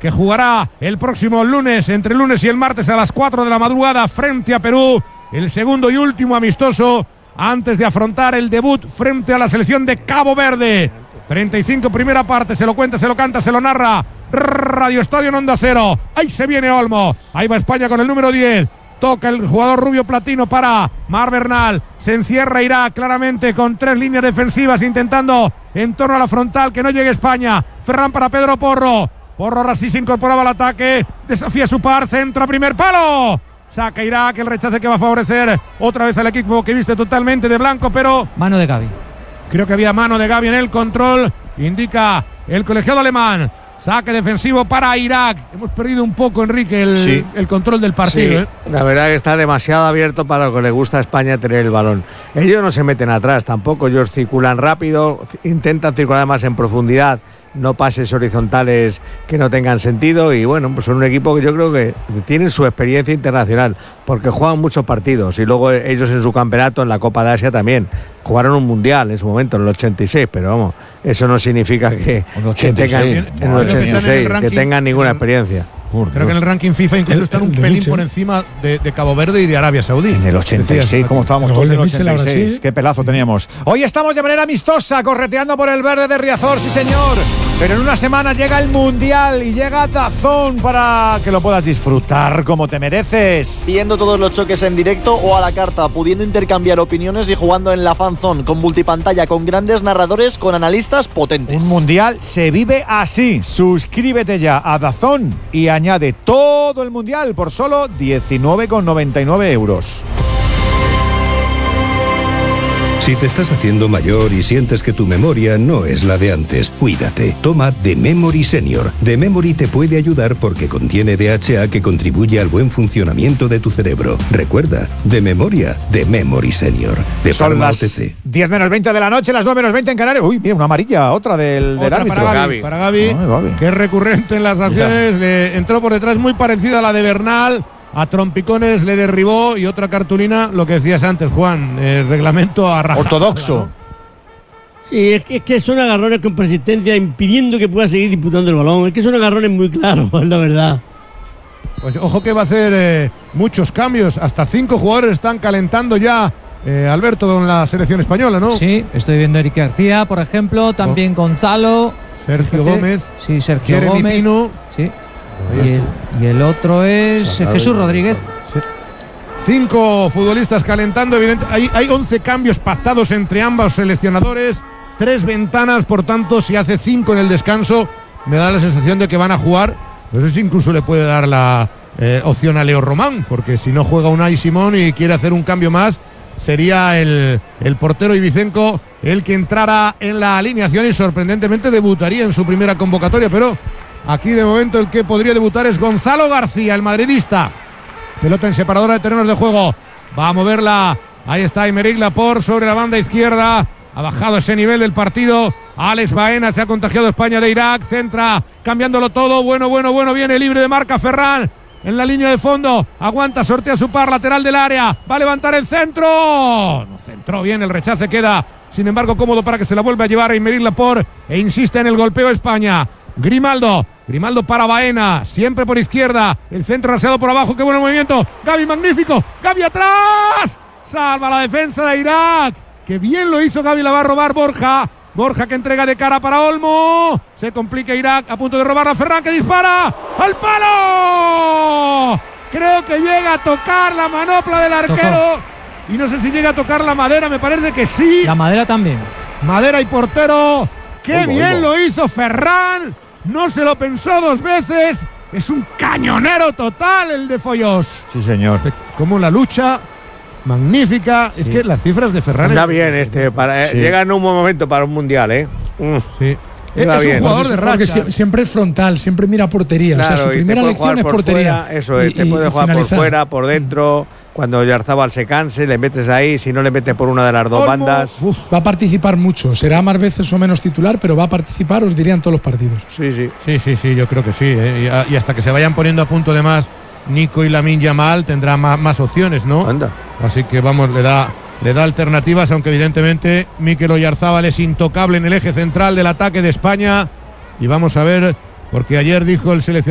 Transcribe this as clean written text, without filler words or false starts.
que jugará el próximo lunes, entre el lunes y el martes a las 4 de la madrugada frente a Perú, el segundo y último amistoso antes de afrontar el debut frente a la selección de Cabo Verde. 35 primera parte, se lo cuenta, se lo canta, se lo narra Radio Estadio en Onda Cero. Ahí se viene Olmo, ahí va España con el número 10. Toca el jugador rubio platino para Mar Bernal. Se encierra Irak claramente con 3 líneas defensivas intentando en torno a la frontal que no llegue España. Ferran para Pedro Porro. Porro ahora sí se incorporaba al ataque. Desafía su par, centra, primer palo. Saca Irak, el rechace que va a favorecer otra vez al equipo que viste totalmente de blanco, pero... Mano de Gavi. Creo que había mano de Gavi en el control. Indica el colegiado alemán. Saque defensivo para Irak. Hemos perdido un poco, Enrique, el control del partido. Sí, la verdad que está demasiado abierto para lo que le gusta a España tener el balón. Ellos no se meten atrás tampoco, ellos circulan rápido, intentan circular más en profundidad, no pases horizontales que no tengan sentido y bueno, pues son un equipo que yo creo que tienen su experiencia internacional porque juegan muchos partidos y luego ellos en su campeonato, en la Copa de Asia también, jugaron un mundial en su momento, en el 86, pero vamos, eso no significa que tengan ninguna experiencia. Creo que en el ranking FIFA incluso están un pelín por encima de Cabo Verde y de Arabia Saudí. En el 86, ¿cómo estábamos todos en el 86? Qué pelazo teníamos. Hoy estamos de manera amistosa, correteando por el verde de Riazor, sí señor. Pero en una semana llega el Mundial y llega DAZN para que lo puedas disfrutar como te mereces. Viendo todos los choques en directo o a la carta, pudiendo intercambiar opiniones y jugando en la Fan Zone, con multipantalla, con grandes narradores, con analistas potentes. Un Mundial se vive así. Suscríbete ya a DAZN y añade todo el Mundial por solo 19,99 euros. Si te estás haciendo mayor y sientes que tu memoria no es la de antes, cuídate. Toma The Memory Senior. The Memory te puede ayudar porque contiene DHA que contribuye al buen funcionamiento de tu cerebro. Recuerda, de memoria, The Memory Senior. De Son Pharma las OTC. 10 menos 20 de la noche, las 9 menos 20 en Canarias. Uy, mira, una amarilla, otra del árbitro. Para Gavi, que es recurrente en las acciones. Le entró por detrás muy parecida a la de Bernal. A trompicones le derribó y otra cartulina, lo que decías antes, Juan, el reglamento a raza. Ortodoxo. Sí, es que son agarrones con persistencia impidiendo que pueda seguir disputando el balón. Es que son agarrones muy claros, es la verdad. Pues ojo que va a hacer muchos cambios. Hasta 5 jugadores están calentando ya, Alberto, con la selección española, ¿no? Sí, estoy viendo a Eric García, por ejemplo, también Gonzalo. Sergio Gómez. Sí, Sergio Jeremy Gómez. Pino. Sí. Y el otro es Jesús Rodríguez. Sí. 5 futbolistas calentando, evidente. Hay 11 cambios pactados entre ambos seleccionadores, 3 ventanas, por tanto, si hace 5 en el descanso, me da la sensación de que van a jugar. No sé si incluso le puede dar la opción a Leo Román, porque si no juega Unai Simón y quiere hacer un cambio más, sería el portero Ibicenco el que entrara en la alineación y sorprendentemente debutaría en su primera convocatoria, pero aquí de momento el que podría debutar es Gonzalo García, el madridista. Pelota en separadora de terrenos de juego. Va a moverla. Ahí está Aymeric Laporte sobre la banda izquierda. Ha bajado ese nivel del partido. Alex Baena, se ha contagiado España de Irak. Centra, cambiándolo todo. Bueno. Viene libre de marca Ferran. En la línea de fondo. Aguanta, sortea su par lateral del área. Va a levantar el centro. No centró bien, el rechace queda, sin embargo, cómodo para que se la vuelva a llevar a Aymeric Laporte. E insiste en el golpeo España. Grimaldo para Baena, siempre por izquierda, el centro raseado por abajo, qué buen movimiento, Gavi magnífico, Gavi atrás, salva la defensa de Irak, qué bien lo hizo Gavi, la va a robar Borja que entrega de cara para Olmo, se complica Irak, a punto de robar a Ferran que dispara, al palo, creo que llega a tocar la manopla del arquero, y no sé si llega a tocar la madera, me parece que sí. La madera también. Madera y portero, qué bien lo hizo Ferran. No se lo pensó 2 veces. Es un cañonero total el de Foyos. Sí, señor. Como la lucha magnífica. Sí. Es que las cifras de Ferran... Está bien llega en un buen momento para un mundial, Sí. Es un jugador de racha. Porque siempre es frontal, siempre mira portería. Claro, o sea, su primera lección es portería. Fuera, eso es, te puede jugar finalizar por fuera, por dentro. Cuando Oyarzabal se canse, le metes ahí. Si no, le metes por una de las dos bandas. Va a participar mucho. Será más veces o menos titular, pero va a participar, os diría, en todos los partidos. Sí, yo creo que sí. Y hasta que se vayan poniendo a punto de más Nico y Lamine Yamal, tendrá más opciones, ¿no? Anda. Así que vamos, le da alternativas, aunque evidentemente Mikel Oyarzabal es intocable en el eje central del ataque de España. Y vamos a ver, porque ayer dijo el seleccionador